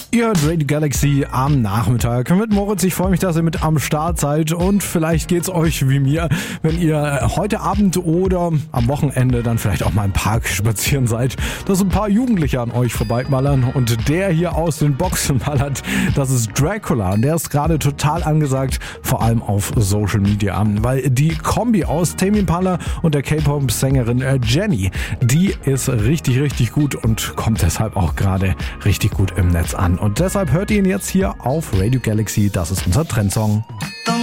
Ihr hört Radio Galaxy am Nachmittag mit Moritz. Ich freue mich, dass ihr mit am Start seid und vielleicht geht's euch wie mir, wenn ihr heute Abend oder am Wochenende dann vielleicht auch mal im Park spazieren seid, dass ein paar Jugendliche an euch vorbeiballern und der hier aus den Boxen ballert, das ist Dracula und der ist gerade total angesagt, vor allem auf Social Media, weil die Kombi aus Tame Impala und der K-Pop-Sängerin Jenny, die ist richtig, richtig gut und kommt deshalb auch gerade richtig gut im Netz an. Und deshalb hört ihr ihn jetzt hier auf Radio Galaxy. Das ist unser Trendsong.